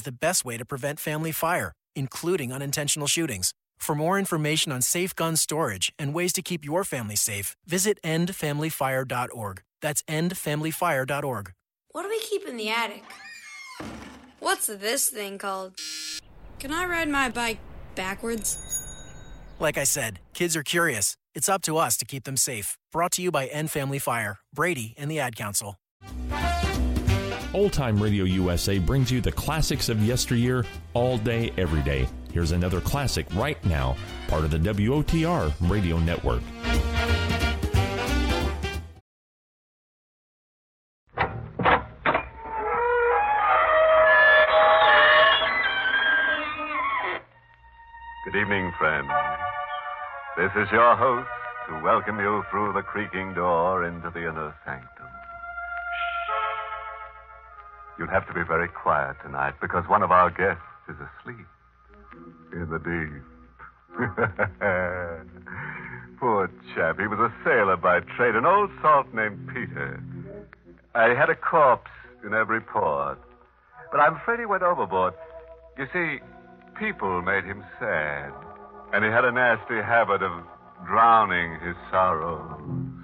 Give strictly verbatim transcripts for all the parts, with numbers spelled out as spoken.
the best way to prevent family fire, including unintentional shootings. For more information on safe gun storage and ways to keep your family safe, visit end family fire dot org. That's end family fire dot org. What do we keep in the attic? What's this thing called? Can I ride my bike backwards? Like I said, kids are curious. It's up to us to keep them safe. Brought to you by End Family Fire, Brady, and the Ad Council. Old Time Radio U S A brings you the classics of yesteryear all day, every day. Here's another classic right now, part of the W O T R Radio Network. Good evening, friends. This is your host to welcome you through the creaking door into the inner sanctum. You'll have to be very quiet tonight because one of our guests is asleep in the deep. Poor chap. He was a sailor by trade, an old salt named Peter. I had a corpse in every port. But I'm afraid he went overboard. You see, people made him sad. And he had a nasty habit of drowning his sorrows.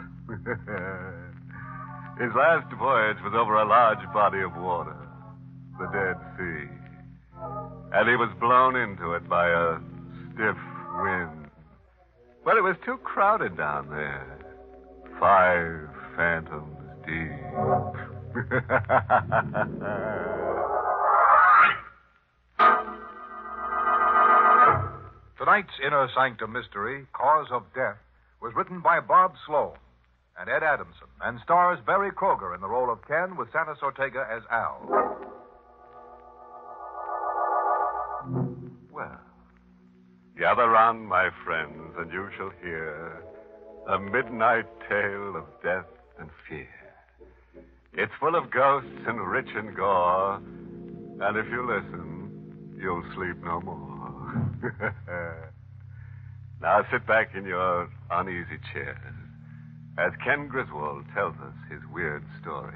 His last voyage was over a large body of water, the Dead Sea. And he was blown into it by a stiff wind. But it was too crowded down there. Five fathoms deep. Tonight's Inner Sanctum Mystery, Cause of Death, was written by Bob Sloan and Ed Adamson and stars Barry Kroger in the role of Ken with Santos Ortega as Al. Well, gather round, my friends, and you shall hear a midnight tale of death and fear. It's full of ghosts and rich in gore, and if you listen, you'll sleep no more. Now sit back in your uneasy chairs as Ken Griswold tells us his weird story.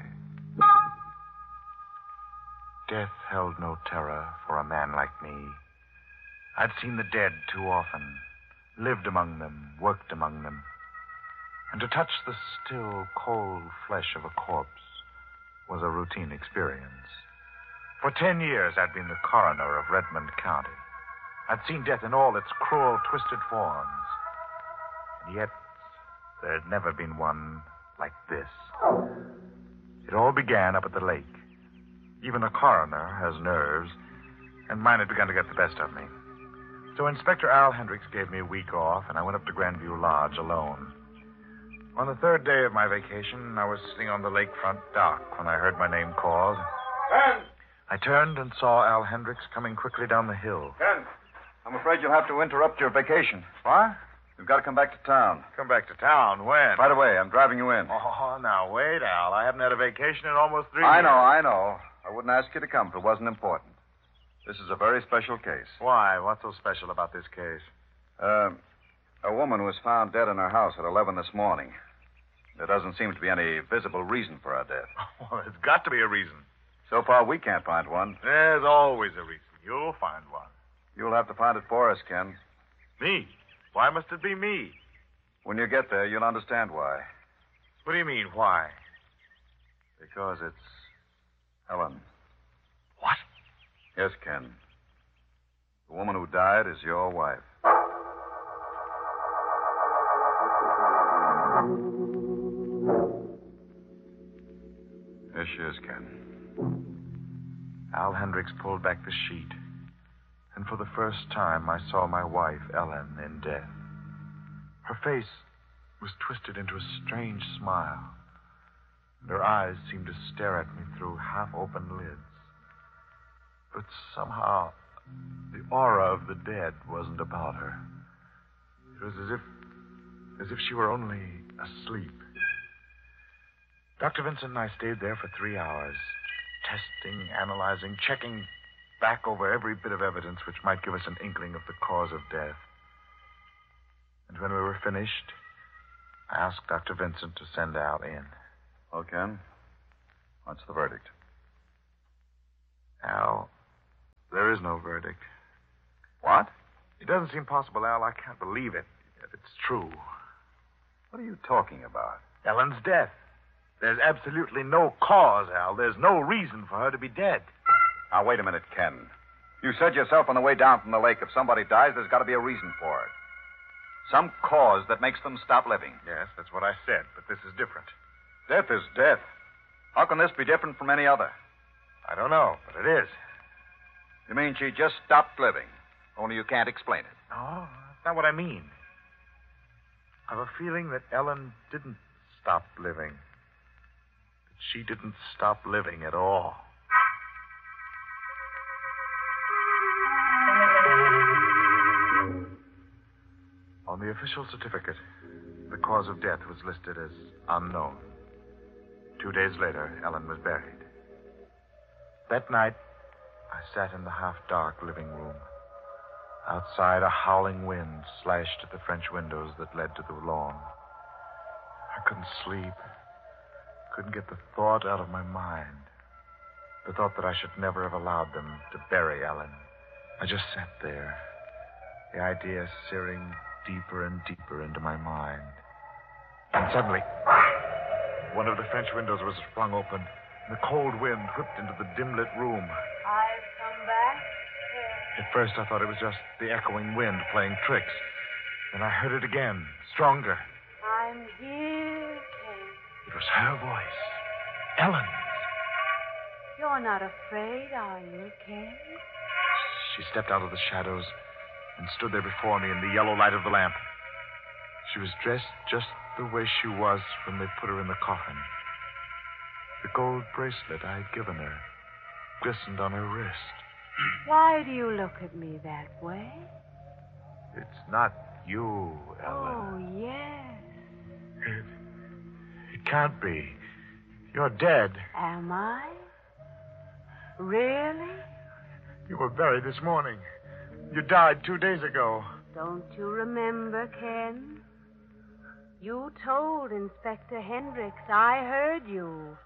Death held no terror for a man like me. I'd seen the dead too often, lived among them, worked among them. And to touch the still, cold flesh of a corpse was a routine experience. For ten years, I'd been the coroner of Redmond County. I'd seen death in all its cruel, twisted forms. And yet, there had never been one like this. It all began up at the lake. Even a coroner has nerves, and mine had begun to get the best of me. So Inspector Al Hendricks gave me a week off, and I went up to Grandview Lodge alone. On the third day of my vacation, I was sitting on the lakefront dock when I heard my name called. Ken! I turned and saw Al Hendricks coming quickly down the hill. Ken, I'm afraid you'll have to interrupt your vacation. What? You've got to come back to town. Come back to town? When? Right away. I'm driving you in. Oh, now, wait, Al. I haven't had a vacation in almost three I years. know, I know. I wouldn't ask you to come if it wasn't important. This is a very special case. Why? What's so special about this case? Uh, a woman was found dead in her house at eleven this morning. There doesn't seem to be any visible reason for her death. Well, there's got to be a reason. So far, we can't find one. There's always a reason. You'll find one. You'll have to find it for us, Ken. Me? Why must it be me? When you get there, you'll understand why. What do you mean, why? Because it's Helen. What? Yes, Ken. The woman who died is your wife. There she is, Ken. Al Hendricks pulled back the sheet, and for the first time I saw my wife, Ellen, in death. Her face was twisted into a strange smile, and her eyes seemed to stare at me through half-open lids. But somehow, the aura of the dead wasn't about her. It was as if, as if she were only asleep. Doctor Vincent and I stayed there for three hours, testing, analyzing, checking back over every bit of evidence which might give us an inkling of the cause of death. And when we were finished, I asked Doctor Vincent to send Al in. Well, Ken, what's the verdict? Al, There is no verdict. What? It doesn't seem possible, Al. I can't believe it. Yet it's true. What are you talking about? Ellen's death. There's absolutely no cause, Al. There's no reason for her to be dead. Now, wait a minute, Ken. You said yourself on the way down from the lake, if somebody dies, there's got to be a reason for it. Some cause that makes them stop living. Yes, that's what I said, but this is different. Death is death. How can this be different from any other? I don't know, but it is. You mean she just stopped living, only you can't explain it? No, that's not what I mean. I have a feeling that Ellen didn't stop living. That she didn't stop living at all. On the official certificate, the cause of death was listed as unknown. Two days later, Ellen was buried. That night, I sat in the half-dark living room. Outside, a howling wind slashed at the French windows that led to the lawn. I couldn't sleep. Couldn't get the thought out of my mind. The thought that I should never have allowed them to bury Ellen. I just sat there, the idea searing deeper and deeper into my mind. And suddenly, one of the French windows was flung open, and the cold wind whipped into the dim-lit room. I've come back. At first, I thought it was just the echoing wind playing tricks. Then I heard it again, stronger. I'm here, Ken. It was her voice, Ellen's. You're not afraid, are you, Ken? She stepped out of the shadows and stood there before me in the yellow light of the lamp. She was dressed just the way she was when they put her in the coffin. The gold bracelet I had given her glistened on her wrist. Why do you look at me that way? It's not you, Ellen. Oh, yes. It, it can't be. You're dead. Am I? Really? You were buried this morning. You died two days ago. Don't you remember, Ken? You told Inspector Hendricks. I heard you.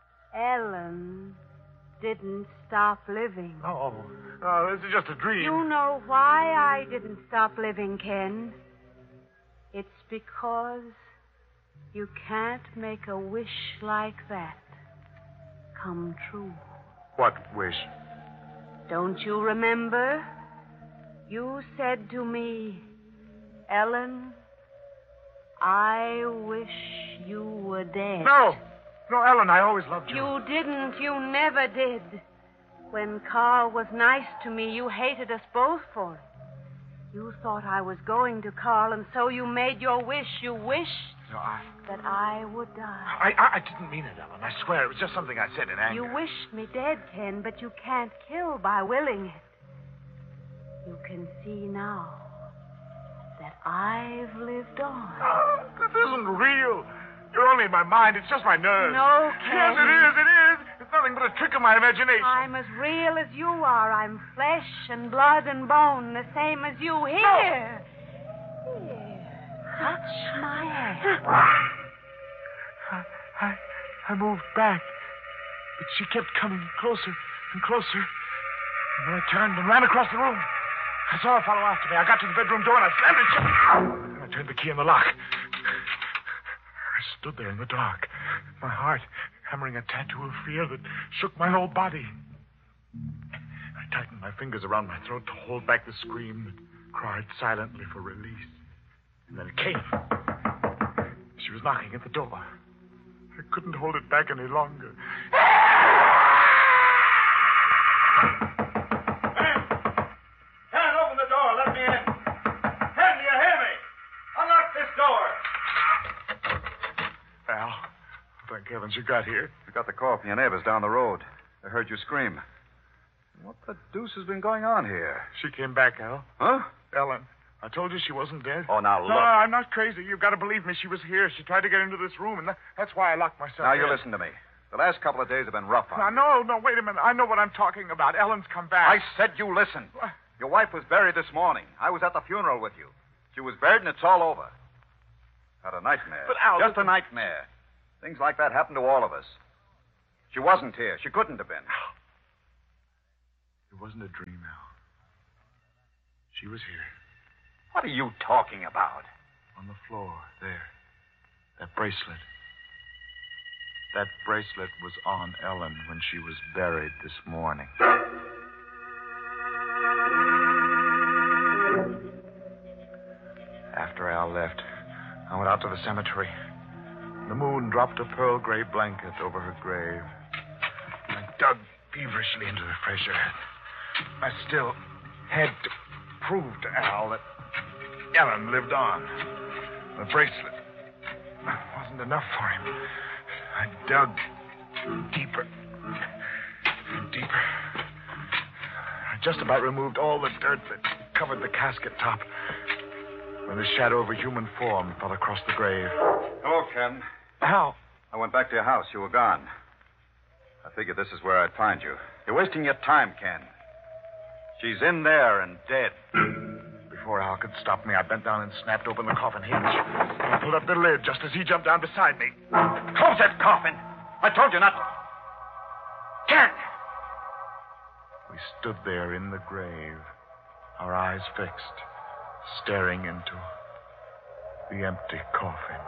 Ellen didn't stop living. Oh, oh, this is just a dream. You know why I didn't stop living, Ken? It's because you can't make a wish like that come true. What wish? Don't you remember? You said to me, Ellen, I wish you were dead. No! No, Ellen, I always loved you. You didn't. You never did. When Carl was nice to me, you hated us both for it. You thought I was going to Carl, and so you made your wish. You wished No, I... that I would die. I, I, I didn't mean it, Ellen. I swear it was just something I said in anger. You wished me dead, Ken, but you can't kill by willing it. You can see now that I've lived on. Oh, this isn't real. You're only in my mind. It's just my nerves. No, Ken. Yes, it is. It is. It's nothing but a trick of my imagination. I'm as real as you are. I'm flesh and blood and bone, the same as you. Here. No. Here. Touch my hand. I, I, I moved back, but she kept coming closer and closer. And then I turned and ran across the room. I saw her follow after me. I got to the bedroom door and I slammed it shut. And I turned the key in the lock. I stood there in the dark, my heart hammering a tattoo of fear that shook my whole body. I tightened my fingers around my throat to hold back the scream that cried silently for release. And then it came. She was knocking at the door. I couldn't hold it back any longer. Thank heavens you got here. I got the call from your neighbors down the road. I heard you scream. What the deuce has been going on here? She came back, Al. Huh? Ellen, I told you she wasn't dead. Oh, now look. No, I'm not crazy. You've got to believe me. She was here. She tried to get into this room, and that, that's why I locked myself Now, in. you listen to me. The last couple of days have been rough on Now, you. no, no, wait a minute. I know what I'm talking about. Ellen's come back. I said you listen. What? Your wife was buried this morning. I was at the funeral with you. She was buried, and it's all over. Had a nightmare. But, Al... Just a nightmare. Things like that happen to all of us. She wasn't here. She couldn't have been. It It wasn't a dream, Al. She was here. What are you talking about? On the floor, there. That bracelet. That bracelet was on Ellen when she was buried this morning. After Al left, I went out to the cemetery. The moon dropped a pearl gray blanket over her grave. I dug feverishly into the fresh earth. I still had to prove to Al that Ellen lived on. The bracelet wasn't enough for him. I dug deeper and deeper. I just about removed all the dirt that covered the casket top when the shadow of a human form fell across the grave. Hello, Ken. Al. I went back to your house. You were gone. I figured this is where I'd find you. You're wasting your time, Ken. She's in there and dead. Before Al could stop me, I bent down and snapped open the coffin hinge. I pulled up the lid just as he jumped down beside me. Close that coffin! I told you not to. Ken! We stood there in the grave, our eyes fixed, staring into the empty coffin.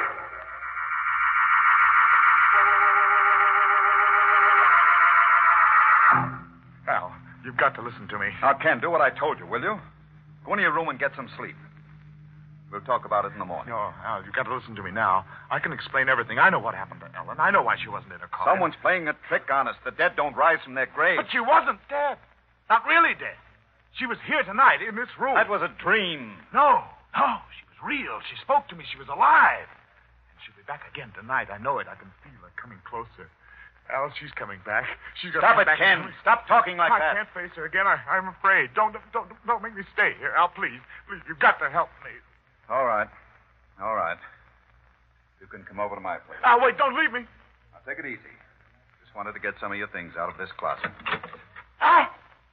Al, you've got to listen to me. Now, Ken, do what I told you, will you? Go into your room and get some sleep. We'll talk about it in the morning. No, Al, you've got to listen to me now. I can explain everything. I know what happened to Ellen. I know why she wasn't in her coffin. Someone's playing a trick on us. The dead don't rise from their graves. But she wasn't dead. Not really dead. She was here tonight in this room. That was a dream. No, no. She was real. She spoke to me. She was alive. And she'll be back again tonight. I know it. I can feel her coming closer. Al, she's coming back. She's going to Stop come it, back. Ken. Stop talking like I that. I can't face her again. I, I'm afraid. Don't, don't, don't make me stay here, Al. Please, please. You've got to help me. All right. All right. You can come over to my place. Al, wait. Don't leave me. Now, take it easy. Just wanted to get some of your things out of this closet. Al!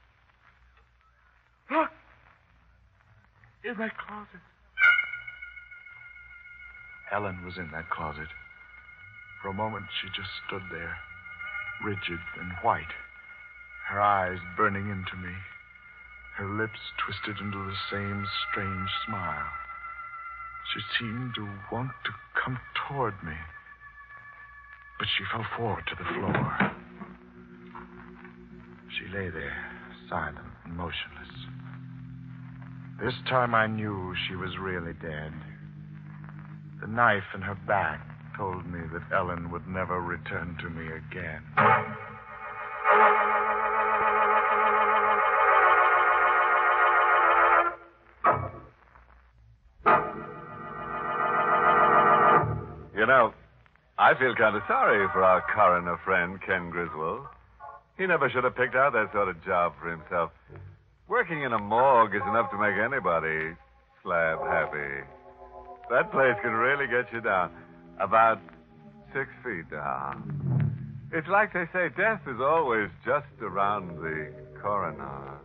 Look. In that closet. Ellen was in that closet. For a moment, she just stood there, rigid and white, her eyes burning into me, her lips twisted into the same strange smile. She seemed to want to come toward me, but she fell forward to the floor. She lay there, silent and motionless. This time I knew she was really dead. The knife in her back told me that Ellen would never return to me again. You know, I feel kind of sorry for our coroner friend, Ken Griswold. He never should have picked out that sort of job for himself. Working in a morgue is enough to make anybody slab happy. That place can really get you down. About six feet down. It's like they say, death is always just around the coroner.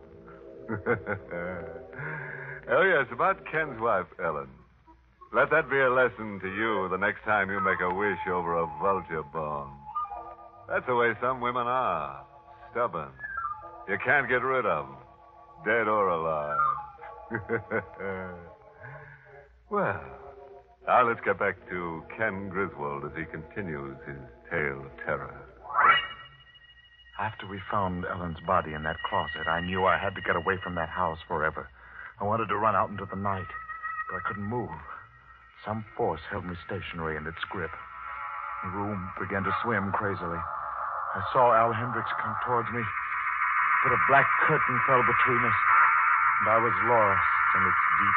Oh, yes, about Ken's wife, Ellen. Let that be a lesson to you the next time you make a wish over a vulture bone. That's the way some women are. Stubborn. You can't get rid of them, dead or alive. Well, now let's get back to Ken Griswold as he continues his tale of terror. After we found Ellen's body in that closet, I knew I had to get away from that house forever. I wanted to run out into the night, but I couldn't move. Some force held me stationary in its grip. The room began to swim crazily. I saw Al Hendricks come towards me, but a black curtain fell between us, and I was lost in its deep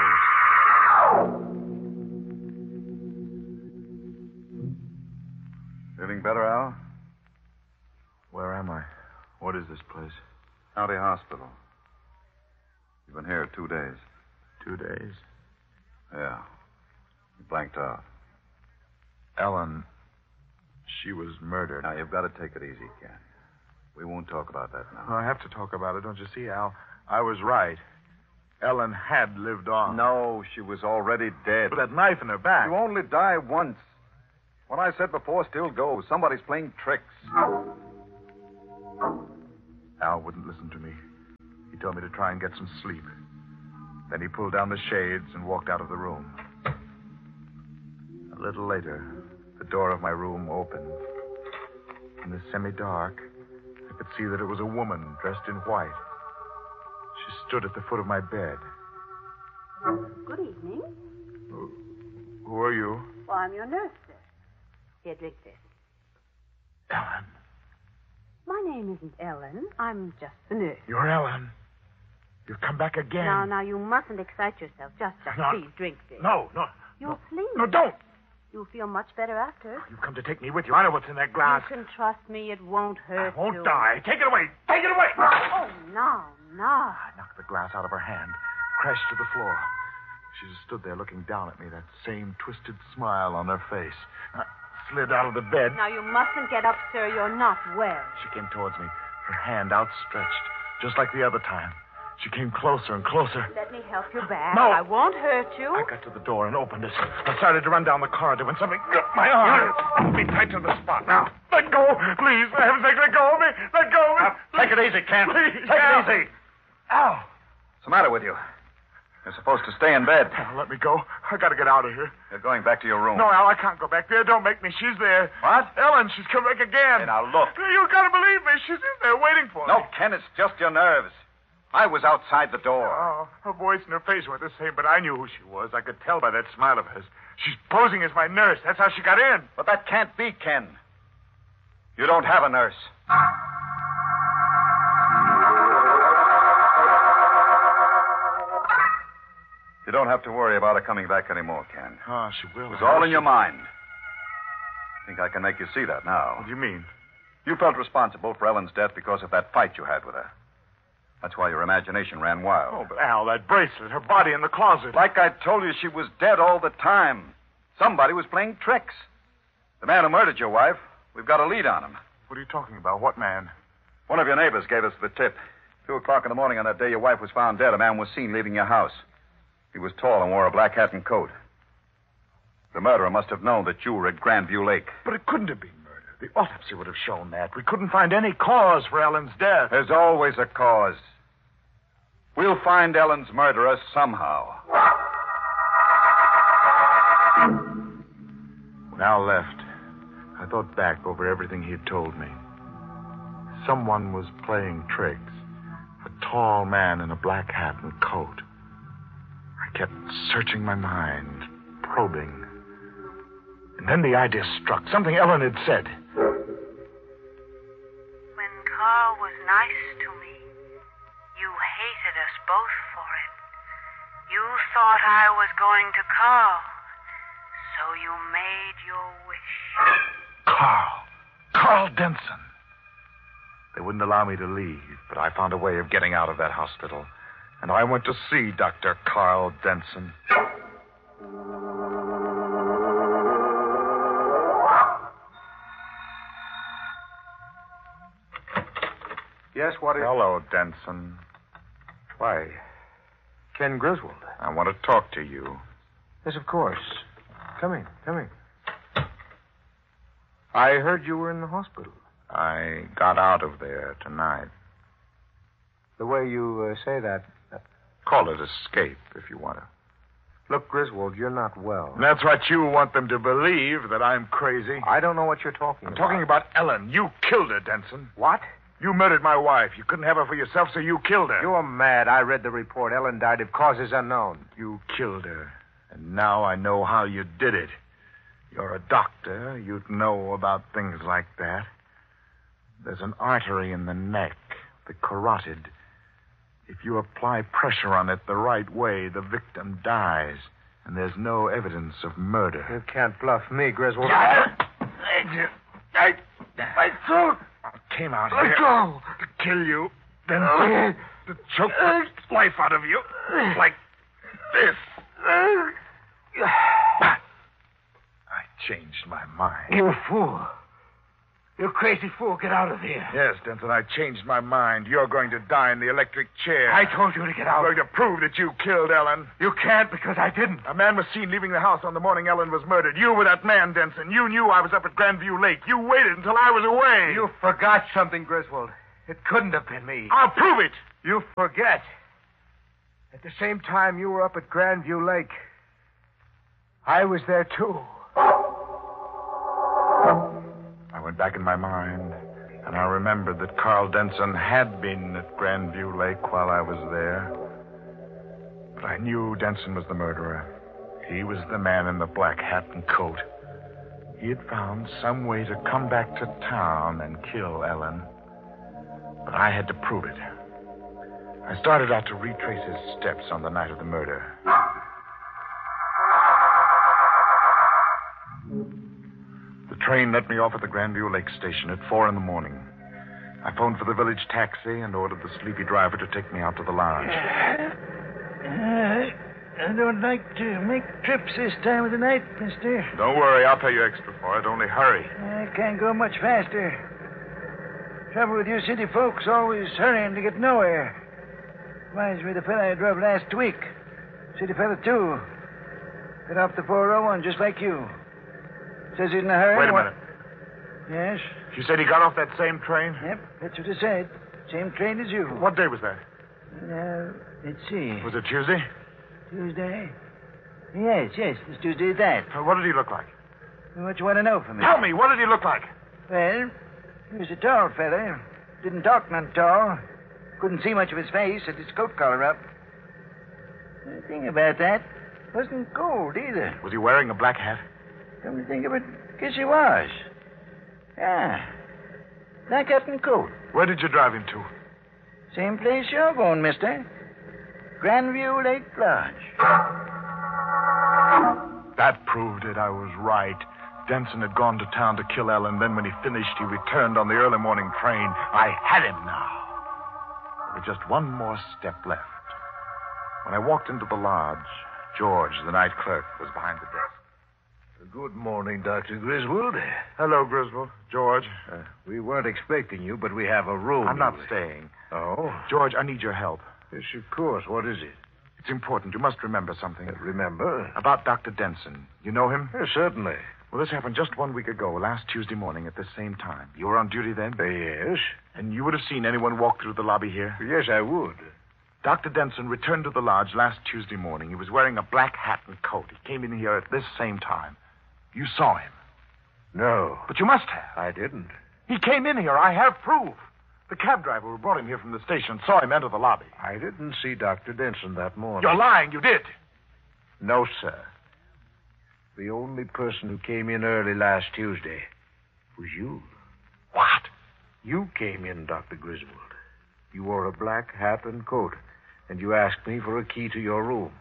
folds. Feeling better, Al? Where am I? What is this place? County Hospital. You've been here two days. Two days? Yeah. You blanked out. Ellen, she was murdered. Now, you've got to take it easy, Ken. We won't talk about that now. Well, I have to talk about it, don't you see, Al? I was right. Ellen had lived on. No, she was already dead. With that knife in her back. You only die once. What I said before still goes. Somebody's playing tricks. Al wouldn't listen to me. He told me to try and get some sleep. Then he pulled down the shades and walked out of the room. A little later, the door of my room opened. In the semi-dark, I could see that it was a woman dressed in white. She stood at the foot of my bed. Good evening. Who, who are you? Well, I'm your nurse, sir. Here, drink this. Ellen. My name isn't Ellen. I'm just the nurse. You're Ellen. You've come back again. Now, now, you mustn't excite yourself. Just, just No. please drink this. No, no. You'll no. sleep. No, don't. You'll feel much better after. You've come to take me with you. I know what's in that glass. You can trust me. It won't hurt I won't you. die. Take it away. Take it away. Oh, no, no. I knocked the glass out of her hand, crashed to the floor. She just stood there looking down at me, that same twisted smile on her face. I slid out of the bed. Now, you mustn't get up, sir. You're not well. She came towards me, her hand outstretched, just like the other time. She came closer and closer. Let me help you back. No. I won't hurt you. I got to the door and opened it. I started to run down the corridor when something gripped my arm. Hold me tight to the spot. Now, let go, please. For heaven's sake, let go of me. Let go of me. Now, take it easy, Ken. Please. Take Al. it easy. Al. What's the matter with you? You're supposed to stay in bed. Al, let me go. I got to get out of here. You're going back to your room. No, Al, I can't go back there. Don't make me. She's there. What? Ellen, she's come back again. Hey, now, look. You got to believe me. She's in there waiting for me. No, Ken, it's just your nerves. I was outside the door. Oh, her voice and her face weren't the same, but I knew who she was. I could tell by that smile of hers. She's posing as my nurse. That's how she got in. But that can't be, Ken. You don't have a nurse. You don't have to worry about her coming back anymore, Ken. Oh, she will. It was all in your mind. I think I can make you see that now. What do you mean? You felt responsible for Ellen's death because of that fight you had with her. That's why your imagination ran wild. Oh, but Al, that bracelet, her body in the closet. Like I told you, she was dead all the time. Somebody was playing tricks. The man who murdered your wife, we've got a lead on him. What are you talking about? What man? One of your neighbors gave us the tip. Two o'clock in the morning on that day your wife was found dead, a man was seen leaving your house. He was tall and wore a black hat and coat. The murderer must have known that you were at Grandview Lake. But it couldn't have been murder. The autopsy would have shown that. We couldn't find any cause for Ellen's death. There's always a cause. We'll find Ellen's murderer somehow. When Al left, I thought back over everything he had told me. Someone was playing tricks. A tall man in a black hat and coat. I kept searching my mind, probing. And then the idea struck. Something Ellen had said. When Carl was nice to me, you hated us both for it. You thought I was going to Carl, so you made your wish. Carl. Carl Denson. They wouldn't allow me to leave, but I found a way of getting out of that hospital. And I went to see Doctor Carl Denson. Yes, what is... Hello, Denson. Why, Ken Griswold. I want to talk to you. Yes, of course. Come in, come in. I heard you were in the hospital. I got out of there tonight. The way you uh, say that... Uh... Call it escape, if you want to. Look, Griswold, you're not well. And that's what you want them to believe, that I'm crazy. I don't know what you're talking I'm about. talking about Ellen. You killed her, Denson. What? You murdered my wife. You couldn't have her for yourself, so you killed her. You're mad. I read the report. Ellen died of causes unknown. You killed her. And now I know how you did it. You're a doctor. You'd know about things like that. There's an artery in the neck, the carotid. If you apply pressure on it the right way, the victim dies. And there's no evidence of murder. You can't bluff me, Griswold. I, I, I thought I came out Let here go. to kill you, then to, to choke the life out of you, like this. But I changed my mind. You fool. You crazy fool. Get out of here. Yes, Denton, I changed my mind. You're going to die in the electric chair. I told you to get out. I'm going to prove that you killed Ellen. You can't because I didn't. A man was seen leaving the house on the morning Ellen was murdered. You were that man, Denson. You knew I was up at Grandview Lake. You waited until I was away. You forgot something, Griswold. It couldn't have been me. I'll prove it. You forget. At the same time you were up at Grandview Lake, I was there, too. I went back in my mind, and I remembered that Carl Denson had been at Grandview Lake while I was there. But I knew Denson was the murderer. He was the man in the black hat and coat. He had found some way to come back to town and kill Ellen. But I had to prove it. I started out to retrace his steps on the night of the murder. The train let me off at the Grandview Lake station at four in the morning. I phoned for the village taxi and ordered the sleepy driver to take me out to the lodge. Uh, I don't like to make trips this time of the night, mister. Don't worry, I'll pay you extra for it. Only hurry. I can't go much faster. Trouble with you city folks, always hurrying to get nowhere. Reminds me of the fella I drove last week. City fella, too. Got off the four oh one just like you. Says he's in a hurry. Wait a minute. Yes? You said he got off that same train? Yep, that's what I said. Same train as you. What day was that? Uh, let's see. Was it Tuesday? Tuesday? Yes, yes, it's Tuesday that. Uh, what did he look like? What you want to know from me? Tell me, what did he look like? Well, he was a tall fella. Didn't talk none tall. Couldn't see much of his face, had his coat collar up. The thing about that, wasn't cold either. Was he wearing a black hat? Come to think of it, guess he was. Yeah. Black hat and coat. Where did you drive him to? Same place you're going, mister. Grandview Lake Lodge. That proved it. I was right. Denson had gone to town to kill Ellen. Then when he finished, he returned on the early morning train. I had him now. There was just one more step left. When I walked into the lodge, George, the night clerk, was behind the desk. Good morning, Doctor Griswold. Hello, Griswold. George. Uh, we weren't expecting you, but we have a room. I'm not staying. Oh? George, I need your help. Yes, of course. What is it? It's important. You must remember something. Uh, remember? About Doctor Denson. You know him? Uh, certainly. Well, this happened just one week ago, last Tuesday morning at this same time. You were on duty then? Uh, yes. And you would have seen anyone walk through the lobby here? Yes, I would. Doctor Denson returned to the lodge last Tuesday morning. He was wearing a black hat and coat. He came in here at this same time. You saw him. No. But you must have. I didn't. He came in here. I have proof. The cab driver who brought him here from the station saw him enter the lobby. I didn't see Doctor Denson that morning. You're lying. You did. No, sir. The only person who came in early last Tuesday was you. What? You came in, Doctor Griswold. You wore a black hat and coat, and you asked me for a key to your room.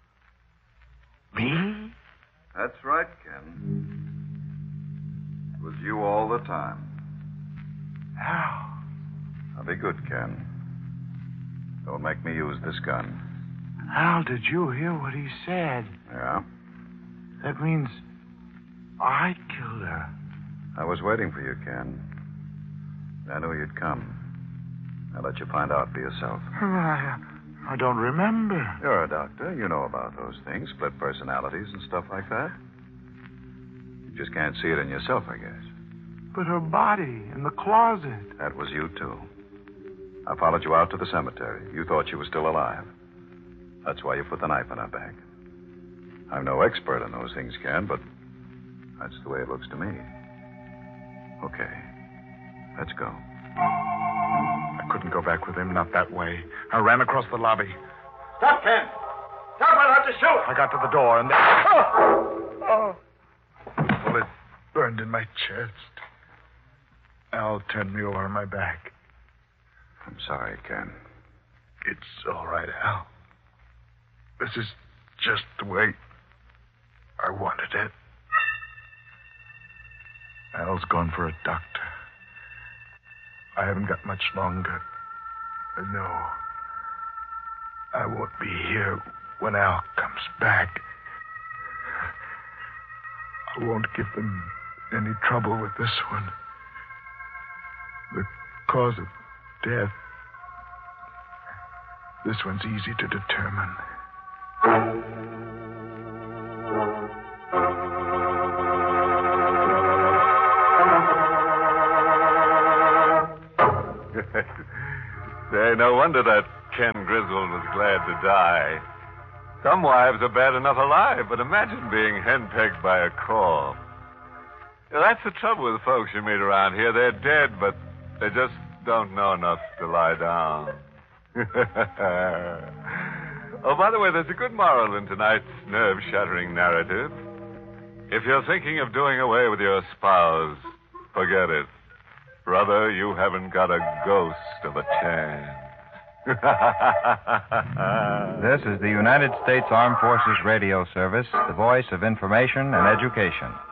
Me? That's right, Ken. It was you all the time. How? Now be good, Ken. Don't make me use this gun. Al, did you hear what he said? Yeah? That means I killed her. I was waiting for you, Ken. I knew you'd come. I'll let you find out for yourself. I, I don't remember. You're a doctor. You know about those things, split personalities and stuff like that. You just can't see it in yourself, I guess. But her body in the closet. That was you, too. I followed you out to the cemetery. You thought she was still alive. That's why you put the knife in her back. I'm no expert in those things, Ken, but that's the way it looks to me. Okay. Let's go. I couldn't go back with him, not that way. I ran across the lobby. Stop, Ken! Stop, I'll have to shoot! I got to the door and then... Oh! Oh! The bullet burned in my chest. Al turned me over on my back. I'm sorry, Ken. It's all right, Al. This is just the way I wanted it. Al's gone for a doctor. I haven't got much longer. No. I won't be here when Al comes back. I won't give them any trouble with this one. The cause of death. This one's easy to determine. say. No wonder that Ken Griswold was glad to die. Some wives are bad enough alive, but imagine being henpecked by a call. Yeah, that's the trouble with folks you meet around here. They're dead, but they just don't know enough to lie down. Oh, by the way, there's a good moral in tonight's nerve-shattering narrative. If you're thinking of doing away with your spouse, forget it. Brother, you haven't got a ghost of a chance. This is the United States Armed Forces Radio Service, the voice of information and education.